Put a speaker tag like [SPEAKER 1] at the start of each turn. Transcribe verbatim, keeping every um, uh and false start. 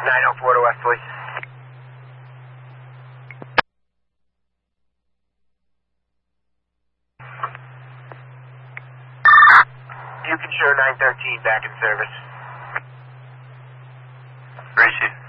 [SPEAKER 1] nine oh four to West, please. You can show nine thirteen back in service.
[SPEAKER 2] Appreciate it.